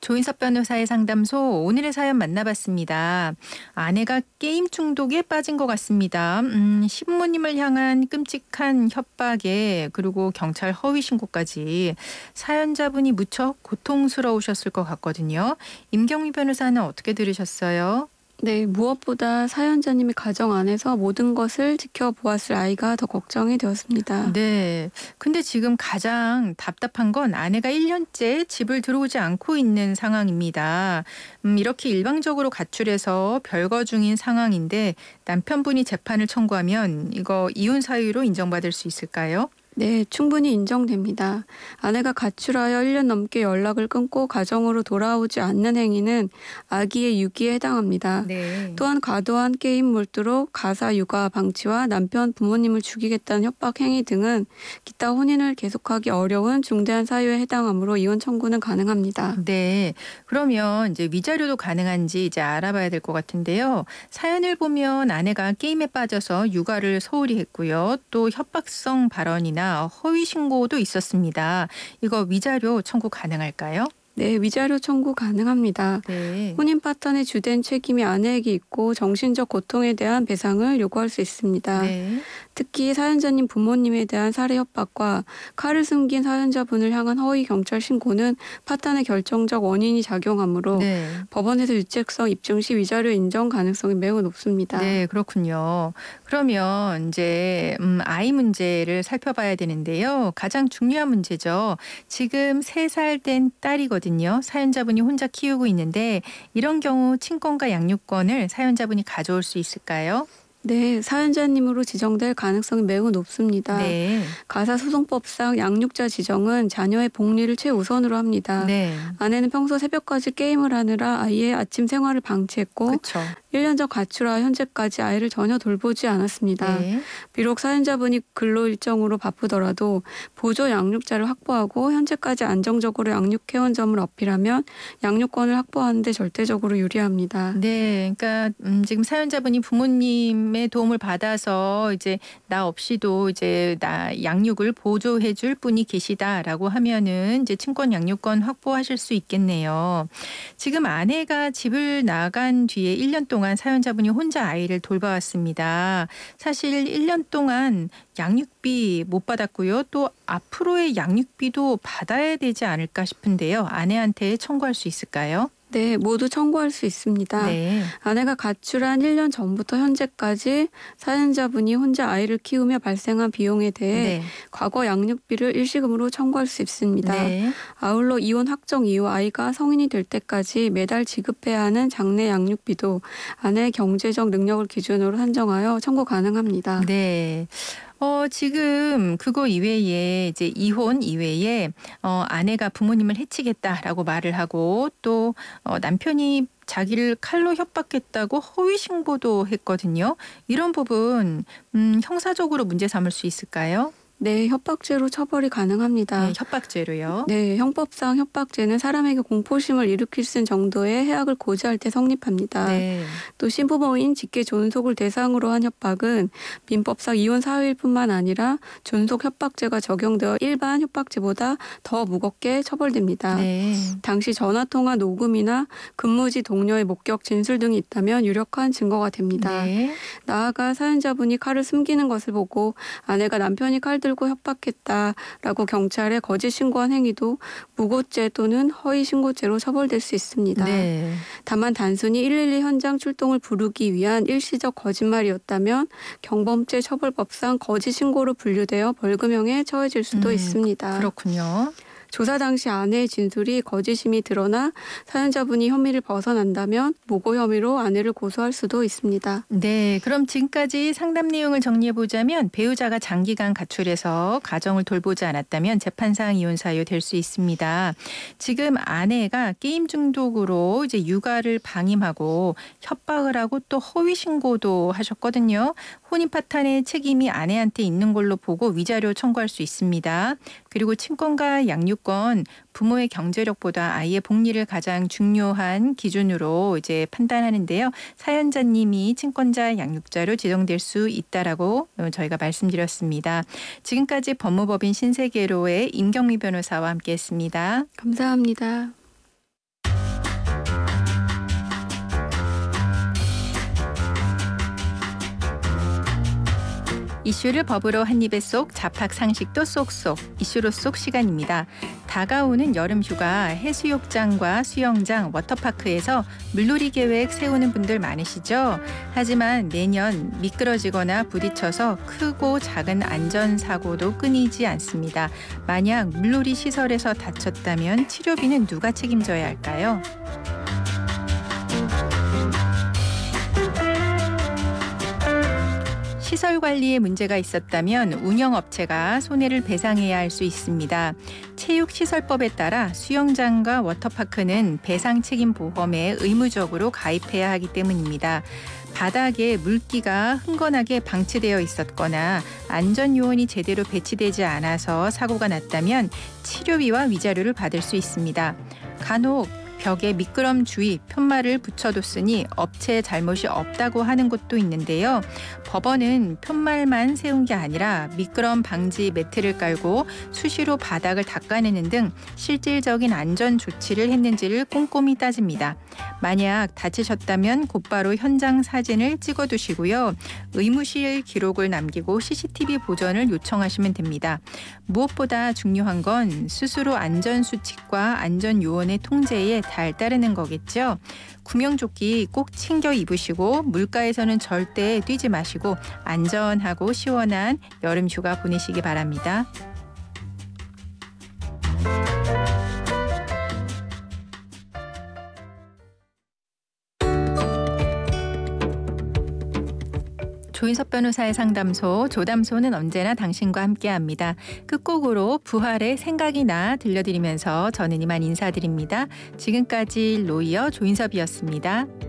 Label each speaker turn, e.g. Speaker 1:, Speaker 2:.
Speaker 1: 조인섭 변호사의 상담소 오늘의 사연 만나봤습니다. 아내가 게임 중독에 빠진 것 같습니다. 신부님을 향한 끔찍한 협박에 그리고 경찰 허위 신고까지 사연자분이 무척 고통스러우셨을 것 같거든요. 임경미 변호사는 어떻게 들으셨어요?
Speaker 2: 네, 무엇보다 사연자님의 가정 안에서 모든 것을 지켜보았을 아이가 더 걱정이 되었습니다.
Speaker 1: 네. 근데 지금 가장 답답한 건 아내가 1년째 집을 들어오지 않고 있는 상황입니다. 이렇게 일방적으로 가출해서 별거 중인 상황인데 남편분이 재판을 청구하면 이거 이혼 사유로 인정받을 수 있을까요?
Speaker 2: 네, 충분히 인정됩니다. 아내가 가출하여 1년 넘게 연락을 끊고 가정으로 돌아오지 않는 행위는 아기의 유기에 해당합니다.
Speaker 1: 네.
Speaker 2: 또한 과도한 게임 몰두로 가사 육아 방치와 남편 부모님을 죽이겠다는 협박 행위 등은 기타 혼인을 계속하기 어려운 중대한 사유에 해당하므로 이혼 청구는 가능합니다.
Speaker 1: 네. 그러면 이제 위자료도 가능한지 이제 알아봐야 될 것 같은데요. 사연을 보면 아내가 게임에 빠져서 육아를 소홀히 했고요. 또 협박성 발언이나 허위 신고도 있었습니다. 이거 위자료 청구 가능할까요?
Speaker 2: 네, 위자료 청구 가능합니다.
Speaker 1: 네.
Speaker 2: 혼인 파탄의 주된 책임이 아내에게 있고 정신적 고통에 대한 배상을 요구할 수 있습니다.
Speaker 1: 네.
Speaker 2: 특히 사연자님 부모님에 대한 살해 협박과 칼을 숨긴 사연자분을 향한 허위 경찰 신고는 파탄의 결정적 원인이 작용하므로
Speaker 1: 네.
Speaker 2: 법원에서 유책성 입증 시 위자료 인정 가능성이 매우 높습니다.
Speaker 1: 네, 그렇군요. 그러면 이제 아이 문제를 살펴봐야 되는데요. 가장 중요한 문제죠. 지금 3살 된 딸이거든요. 사연자분이 혼자 키우고 있는데 이런 경우 친권과 양육권을 사연자분이 가져올 수 있을까요?
Speaker 2: 네, 사연자님으로 지정될 가능성이 매우 높습니다.
Speaker 1: 네.
Speaker 2: 가사소송법상 양육자 지정은 자녀의 복리를 최우선으로 합니다.
Speaker 1: 네.
Speaker 2: 아내는 평소 새벽까지 게임을 하느라 아이의 아침 생활을 방치했고
Speaker 1: 그렇죠.
Speaker 2: 1년 전 가출하 현재까지 아이를 전혀 돌보지 않았습니다.
Speaker 1: 네.
Speaker 2: 비록 사연자분이 근로 일정으로 바쁘더라도 보조 양육자를 확보하고 현재까지 안정적으로 양육해온 점을 어필하면 양육권을 확보하는 데 절대적으로 유리합니다.
Speaker 1: 네. 그러니까 지금 사연자분이 부모님의 도움을 받아서 이제 나 없이도 이제 나 양육을 보조해 줄 분이 계시다라고 하면은 이제 친권 양육권 확보하실 수 있겠네요. 지금 아내가 집을 나간 뒤에 1년 동안 사연자분이 혼자 아이를 돌봐왔습니다. 사실 1년 동안 양육비 못 받았고요. 또 앞으로의 양육비도 받아야 되지 않을까 싶은데요. 아내한테 청구할 수 있을까요?
Speaker 2: 네, 모두 청구할 수 있습니다.
Speaker 1: 네.
Speaker 2: 아내가 가출한 1년 전부터 현재까지 사연자분이 혼자 아이를 키우며 발생한 비용에 대해
Speaker 1: 네.
Speaker 2: 과거 양육비를 일시금으로 청구할 수 있습니다.
Speaker 1: 네.
Speaker 2: 아울러 이혼 확정 이후 아이가 성인이 될 때까지 매달 지급해야 하는 장래 양육비도 아내의 경제적 능력을 기준으로 산정하여 청구 가능합니다.
Speaker 1: 네. 지금 그거 이외에 이제 이혼 이외에 아내가 부모님을 해치겠다라고 말을 하고 또 남편이 자기를 칼로 협박했다고 허위 신고도 했거든요. 이런 부분 형사적으로 문제 삼을 수 있을까요?
Speaker 2: 네, 협박죄로 처벌이 가능합니다.
Speaker 1: 네, 협박죄로요.
Speaker 2: 네, 형법상 협박죄는 사람에게 공포심을 일으킬 수 있는 정도의 해악을 고지할 때 성립합니다.
Speaker 1: 네.
Speaker 2: 또 신부모인 직계 존속을 대상으로 한 협박은 민법상 이혼 사유일 뿐만 아니라 존속 협박죄가 적용되어 일반 협박죄보다 더 무겁게 처벌됩니다.
Speaker 1: 네.
Speaker 2: 당시 전화통화 녹음이나 근무지 동료의 목격 진술 등이 있다면 유력한 증거가 됩니다.
Speaker 1: 네.
Speaker 2: 나아가 사연자분이 칼을 숨기는 것을 보고 아내가 남편이 칼 들고 협박했다라고 경찰에 거짓 신고한 행위도 무고죄 또는 허위 신고죄로 처벌될 수 있습니다.
Speaker 1: 네.
Speaker 2: 다만 단순히 112 현장 출동을 부르기 위한 일시적 거짓말이었다면 경범죄 처벌법상 거짓 신고로 분류되어 벌금형에 처해질 수도 있습니다.
Speaker 1: 그렇군요.
Speaker 2: 조사 당시 아내의 진술이 거짓임이 드러나 사연자분이 혐의를 벗어난다면 무고 혐의로 아내를 고소할 수도 있습니다.
Speaker 1: 네, 그럼 지금까지 상담 내용을 정리해 보자면 배우자가 장기간 가출해서 가정을 돌보지 않았다면 재판상 이혼 사유 될 수 있습니다. 지금 아내가 게임 중독으로 이제 육아를 방임하고 협박을 하고 또 허위 신고도 하셨거든요. 혼인 파탄의 책임이 아내한테 있는 걸로 보고 위자료 청구할 수 있습니다. 그리고 친권과 양육권, 부모의 경제력보다 아이의 복리를 가장 중요한 기준으로 이제 판단하는데요. 사연자님이 친권자 양육자로 지정될 수 있다라고 저희가 말씀드렸습니다. 지금까지 법무법인 신세계로의 임경미 변호사와 함께했습니다.
Speaker 2: 감사합니다.
Speaker 1: 이슈를 법으로 한 입에 쏙, 잡학 상식도 쏙쏙, 이슈로 쏙 시간입니다. 다가오는 여름 휴가 해수욕장과 수영장, 워터파크에서 물놀이 계획 세우는 분들 많으시죠? 하지만 내년 미끄러지거나 부딪혀서 크고 작은 안전사고도 끊이지 않습니다. 만약 물놀이 시설에서 다쳤다면 치료비는 누가 책임져야 할까요? 시설 관리에 문제가 있었다면 운영업체가 손해를 배상해야 할 수 있습니다. 체육시설법에 따라 수영장과 워터파크는 배상 책임 보험에 의무적으로 가입해야 하기 때문입니다. 바닥에 물기가 흥건하게 방치되어 있었거나 안전요원이 제대로 배치되지 않아서 사고가 났다면 치료비와 위자료를 받을 수 있습니다. 간혹 벽에 미끄럼 주의 편말을 붙여뒀으니 업체의 잘못이 없다고 하는 곳도 있는데요. 법원은 편말만 세운 게 아니라 미끄럼 방지 매트를 깔고 수시로 바닥을 닦아내는 등 실질적인 안전 조치를 했는지를 꼼꼼히 따집니다. 만약 다치셨다면 곧바로 현장 사진을 찍어두시고요. 의무실 기록을 남기고 CCTV 보전을 요청하시면 됩니다. 무엇보다 중요한 건 스스로 안전수칙과 안전요원의 통제에 잘 따르는 거겠죠. 구명조끼 꼭 챙겨 입으시고 물가에서는 절대 뛰지 마시고 안전하고 시원한 여름 휴가 보내시기 바랍니다. 조인섭 변호사의 상담소, 조담소는 언제나 당신과 함께합니다. 끝곡으로 부활의 생각이 나 들려드리면서 저는 이만 인사드립니다. 지금까지 로이어 조인섭이었습니다.